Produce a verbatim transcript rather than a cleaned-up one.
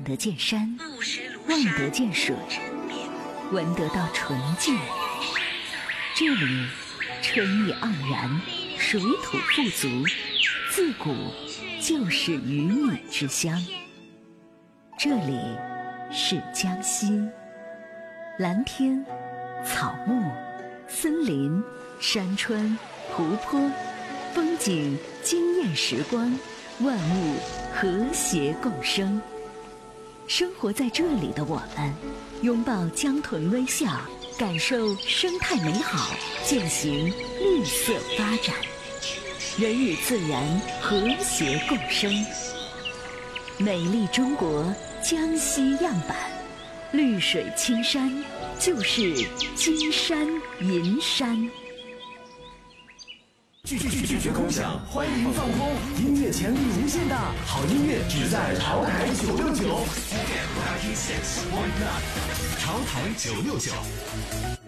得见山，望得见水，闻得到纯净。这里春意盎然，水土富足，自古就是鱼米之乡。这里是江西，蓝天、草木、森林、山川、湖泊，风景惊艳时光，万物和谐共生。生活在这里的我们，拥抱江豚微笑，感受生态美好，践行绿色发展，人与自然和谐共生。美丽中国江西样板，绿水青山就是金山银山。 拒拒绝空想，欢迎放空，音乐潜力无限大，好音乐只在潮台九六九。潮台九六九。